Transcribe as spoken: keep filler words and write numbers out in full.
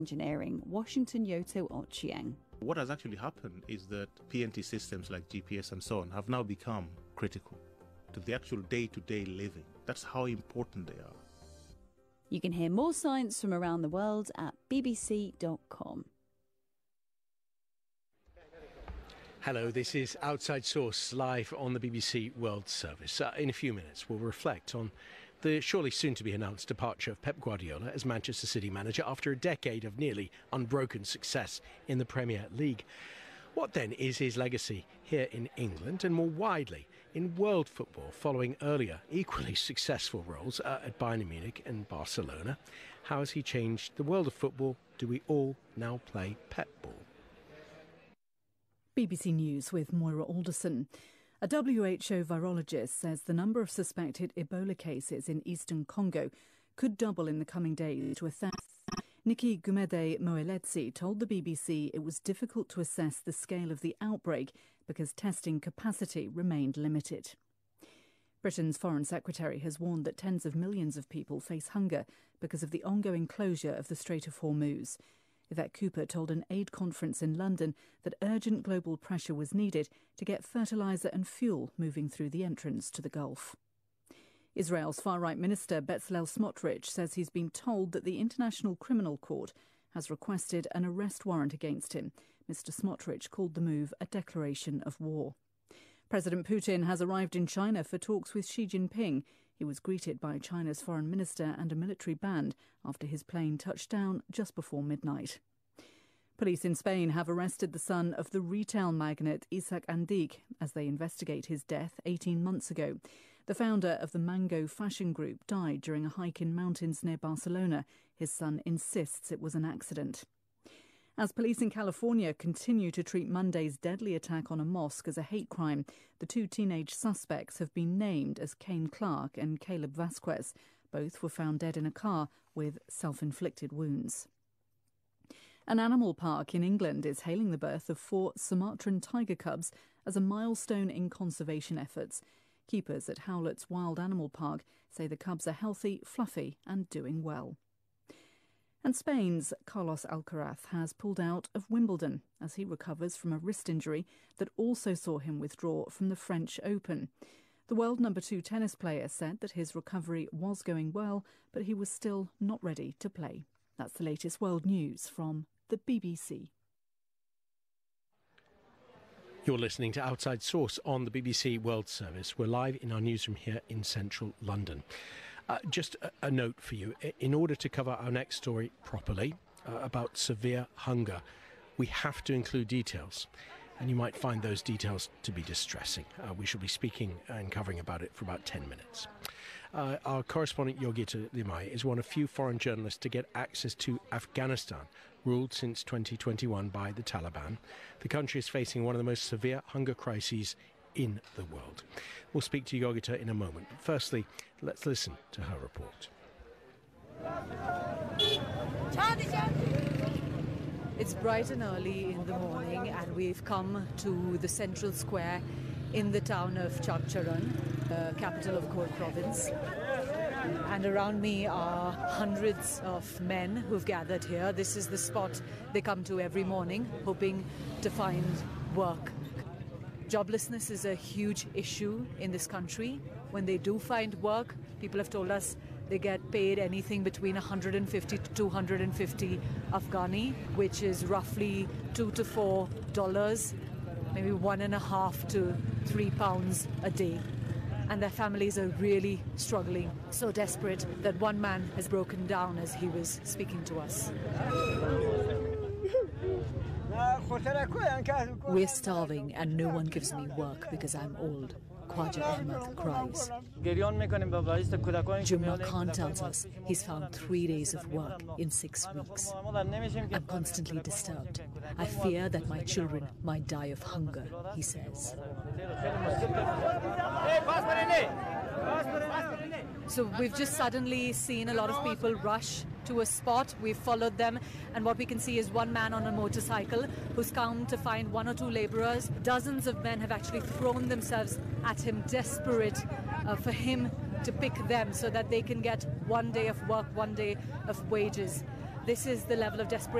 Engineering, Washington Yoto Ochieng. What has actually happened is that P N T systems like G P S and so on have now become critical to the actual day-to-day living. That's how important they are. You can hear more science from around the world at b b c dot com. Hello, this is Outside Source live on the B B C World Service. Uh, in a few minutes, we'll reflect on the surely soon-to-be announced departure of Pep Guardiola as Manchester City manager after a decade of nearly unbroken success in the Premier League. What then is his legacy here in England and more widely in world football following earlier equally successful roles uh, at Bayern Munich and Barcelona? How has he changed the world of football? Do we all now play Pep ball? B B C News with Moira Alderson. A W H O virologist says the number of suspected Ebola cases in eastern Congo could double in the coming days to a thousand. Nikki Gumede Moeletsi told the B B C it was difficult to assess the scale of the outbreak because testing capacity remained limited. Britain's Foreign Secretary has warned that tens of millions of people face hunger because of the ongoing closure of the Strait of Hormuz. Yvette Cooper told an aid conference in London that urgent global pressure was needed to get fertiliser and fuel moving through the entrance to the Gulf. Israel's far-right minister Bezalel Smotrich says he's been told that the International Criminal Court has requested an arrest warrant against him. Mister Smotrich called the move a declaration of war. President Putin has arrived in China for talks with Xi Jinping. He was greeted by China's foreign minister and a military band after his plane touched down just before midnight. Police in Spain have arrested the son of the retail magnate Isaac Andic as they investigate his death eighteen months ago. The founder of the Mango fashion group died during a hike in mountains near Barcelona. His son insists it was an accident. As police in California continue to treat Monday's deadly attack on a mosque as a hate crime, the two teenage suspects have been named as Kane Clark and Caleb Vasquez. Both were found dead in a car with self-inflicted wounds. An animal park in England is hailing the birth of four Sumatran tiger cubs as a milestone in conservation efforts. Keepers at Howlett's Wild Animal Park say the cubs are healthy, fluffy and doing well. And Spain's Carlos Alcaraz has pulled out of Wimbledon as he recovers from a wrist injury that also saw him withdraw from the French Open. The world number two tennis player said that his recovery was going well, but he was still not ready to play. That's the latest world news from the B B C. You're listening to Outside Source on the B B C World Service. We're live in our newsroom here in central London. Uh, just a, a note for you. In order to cover our next story properly uh, about severe hunger, we have to include details. And you might find those details to be distressing. Uh, we shall be speaking and covering about it for about ten minutes. Uh, our correspondent Yogita Limai is one of few foreign journalists to get access to Afghanistan, ruled since twenty twenty-one by the Taliban. The country is facing one of the most severe hunger crises in the world. We'll speak to Yogita in a moment. But firstly, let's listen to her report. It's bright and early in the morning and we've come to the central square in the town of Chakcharan, the capital of Kor province. And around me are hundreds of men who've gathered here. This is the spot they come to every morning, hoping to find work. Joblessness is a huge issue in this country. When they do find work, people have told us they get paid anything between one hundred fifty to two hundred fifty Afghani, which is roughly two to four dollars, maybe one and a half to three pounds a day. And their families are really struggling, so desperate that one man has broken down as he was speaking to us. We're starving and no one gives me work because I'm old, Khwaja Ahmed cries. Jumna Khan tells us he's found three days of work in six weeks. I'm constantly disturbed. I fear that my children might die of hunger, he says. So we've just suddenly seen a lot of people rush to a spot. We've followed them, and what we can see is one man on a motorcycle who's come to find one or two laborers. Dozens of men have actually thrown themselves at him, desperate uh, for him to pick them so that they can get one day of work, one day of wages. this is the level of desperation